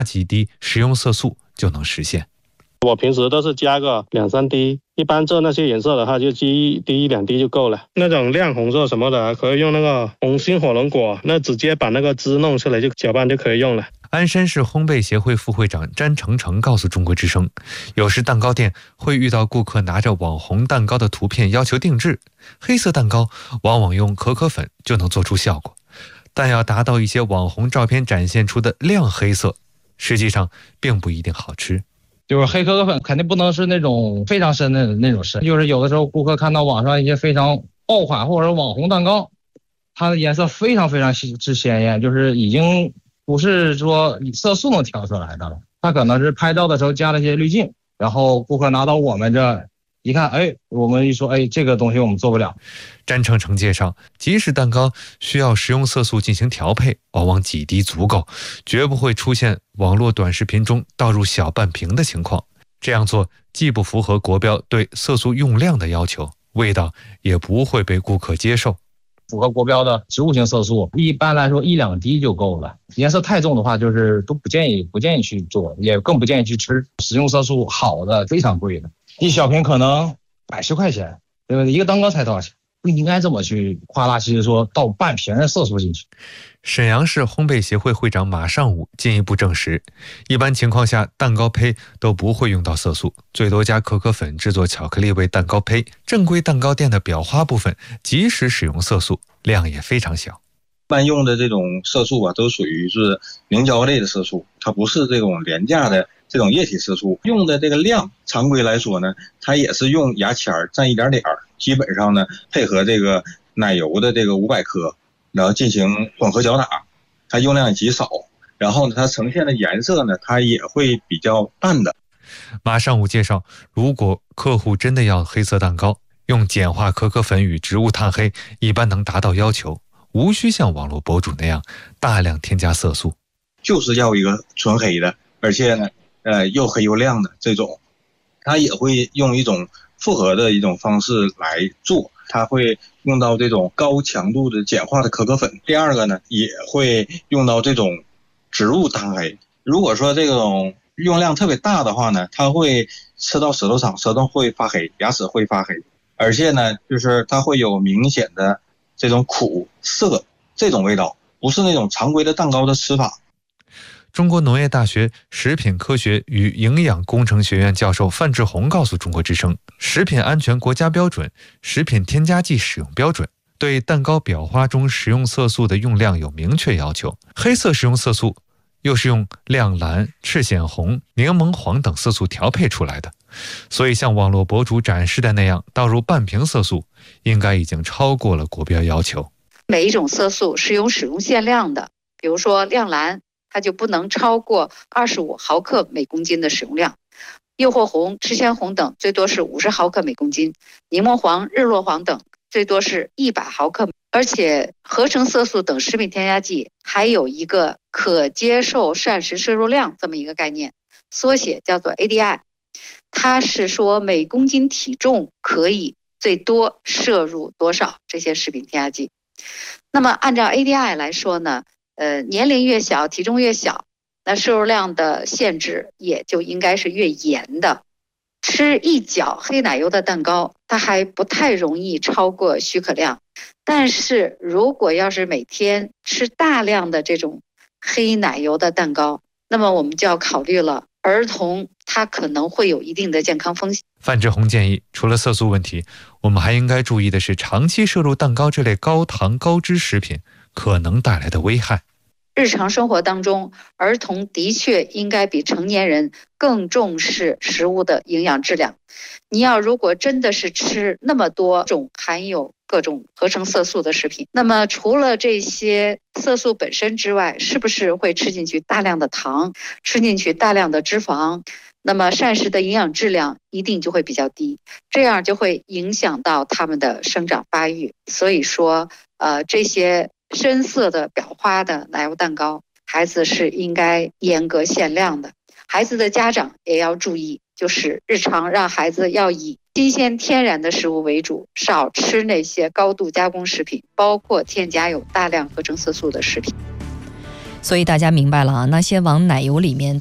几滴食用色素就能实现。 我平时都是加个2-3滴，一般做那些颜色的话就积1滴2滴就够了。那种亮红色什么的可以用那个红心火龙果，那直接把那个汁弄出来就搅拌就可以用了。 鞍山市烘焙协会副会长詹成成告诉中国之声，有时蛋糕店会遇到顾客拿着网红蛋糕的图片要求定制，黑色蛋糕往往用可可粉就能做出效果，但要达到一些网红照片展现出的亮黑色，实际上并不一定好吃。 就是黑可可粉肯定不能是那种非常深的那种深，就是有的时候顾客看到网上一些非常爆款或者网红蛋糕，它的颜色非常非常之鲜艳，就是已经不是说色素能调出来的了，它可能是拍照的时候加了一些滤镜，然后顾客拿到我们这一看，我们一说，这个东西我们做不了。 詹成成介绍，即使蛋糕需要食用色素进行调配，往往几滴足够，绝不会出现网络短视频中倒入小半瓶的情况。这样做既不符合国标对色素用量的要求，味道也不会被顾客接受。 符合国标的植物性色素，一般来说1-2滴就够了。颜色太重的话，就是都不建议去做，也更不建议去吃。食用色素好的非常贵的，一小瓶可能100块钱，对不对？一个蛋糕才多少钱？不应该这么去夸大其词说倒半瓶的色素进去。 沈阳市烘焙协会会长马尚武进一步证实，一般情况下蛋糕胚都不会用到色素，最多加可可粉制作巧克力味蛋糕胚。正规蛋糕店的裱花部分即使使用色素，量也非常小。 一般用的这种色素都属于是凝胶类的色素，它不是这种廉价的这种液体色素。用的这个量常规来说呢，它也是用牙签蘸一点点，基本上呢配合这个奶油的这个500克，然后进行混合搅打，它用量极少，然后呢它呈现的颜色呢它也会比较淡的。 马尚武介绍，如果客户真的要黑色蛋糕，用碱化可可粉与植物炭黑一般能达到要求，无需像网络博主那样大量添加色素， 就是要一个纯黑的，而且呢又黑又亮的这种。它也会用一种复合的一种方式来做，它会用到这种高强度的碱化的可可粉。第二个呢，也会用到这种植物炭黑。如果说这种用量特别大的话呢，它会吃到舌头上，舌头会发黑，牙齿会发黑，而且呢，就是它会有明显的这种苦涩这种味道，不是那种常规的蛋糕的吃法。 中国农业大学食品科学与营养工程学院教授范志红告诉中国之声，食品安全国家标准、食品添加剂使用标准对蛋糕裱花中食用色素的用量有明确要求。黑色食用色素又是用亮蓝、赤藓红、柠檬黄等色素调配出来的，所以像网络博主展示的那样倒入半瓶色素，应该已经超过了国标要求。 每一种色素是有使用限量的，比如说亮蓝，它就不能超过25毫克每公斤的使用量，诱惑红、赤藓红等最多是50毫克每公斤，柠檬黄、日落黄等最多是100毫克。而且合成色素等食品添加剂还有一个可接受膳食摄入量这么一个概念，缩写叫做 ADI， 它是说每公斤体重可以最多摄入多少这些食品添加剂。那么按照 ADI 来说呢，年龄越小体重越小，那摄入量的限制也就应该是越严的。吃一角黑奶油的蛋糕，它还不太容易超过许可量，但是如果要是每天吃大量的这种黑奶油的蛋糕，那么我们就要考虑了，儿童他可能会有一定的健康风险。 范志红建议，除了色素问题，我们还应该注意的是长期摄入蛋糕这类高糖高脂食品可能带来的危害。 日常生活当中，儿童的确应该比成年人更重视食物的营养质量。你要如果真的是吃那么多种含有各种合成色素的食品，那么除了这些色素本身之外，是不是会吃进去大量的糖，吃进去大量的脂肪，那么膳食的营养质量一定就会比较低，这样就会影响到他们的生长发育。所以说这些深色的裱花的奶油蛋糕，孩子是应该严格限量的。孩子的家长也要注意，就是日常让孩子要以新鲜天然的食物为主，少吃那些高度加工食品，包括添加有大量合成色素的食品。 所以大家明白了啊，那些往奶油里面